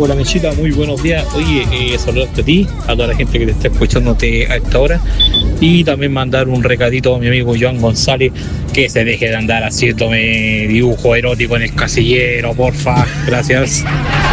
Hola Mechita, muy buenos días. Oye, saludarte a ti, a toda la gente que te está escuchándote a esta hora. Y también mandar un recadito a mi amigo Joan González, que se deje de andar haciéndome dibujo erótico en el casillero, porfa. Gracias.